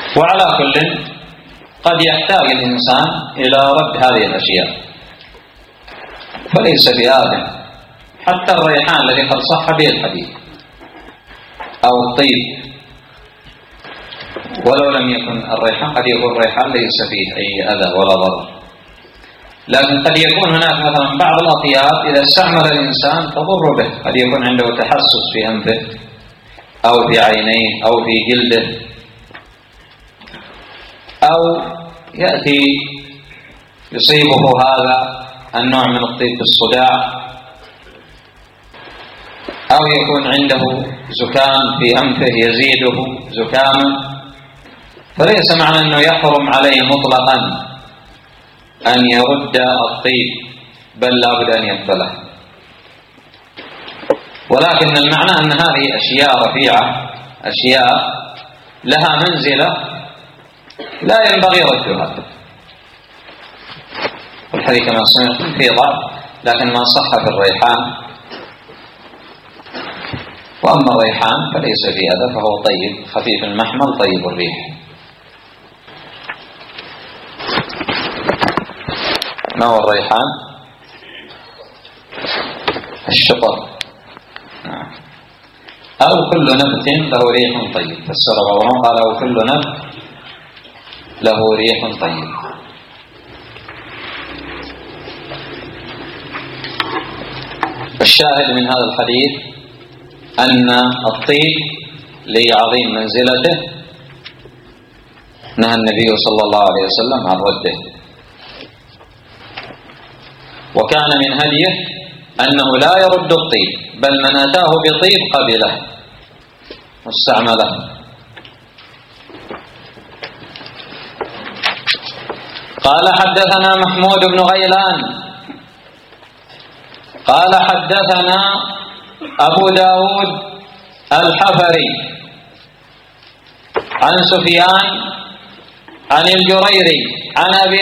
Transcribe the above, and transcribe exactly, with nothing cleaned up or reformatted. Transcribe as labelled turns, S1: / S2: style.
S1: وعلى كل قد يحتاج الإنسان إلى رد هذه الأشياء، فليس بآثم. حتى الريحان الذي قد صح به الحديث أو الطيب، ولو لم يكن الريحان قد يكون الريحان ليس فيه أي أذى ولا ضرر، لكن قد يكون هناك مثلا بعض الأطياب إذا استعمل الإنسان تضر به، قد يكون عنده تحسس في أنفه أو في عينيه أو في جلده، أو يأتي يصيبه هذا النوع من الطيب بالصداع، أو يكون عنده زكام في أنفه يزيده زكاما، فليس معنى أنه يحرم عليه مطلقا أن يرد الطيب، بل لا بد أن يقبله. ولكن المعنى أن هذه أشياء رفيعة، أشياء لها منزلة لا ينبغي ردها. والحديث كما سمعت في ضعف، لكن ما صح في الريحان. وأما الريحان فليس في أذى، فهو طيب خفيف المحمل طيب الريح. ما هو الريحان؟ الشطر، أو كل نبت له ريح طيب. فسر بعضهم قال أو كل نبت له ريح طيب. الشاهد من هذا الحديث أن الطيب لعظيم منزلته نهى النبي صلى الله عليه وسلم عن رده، وكان من هديه أنه لا يرد الطيب، بل من أتاه بطيب قبله واستعمله. قال حدثنا محمود بن غيلان قال حدثنا أبو داود الحفري عن سفيان عن الجريري عن أبي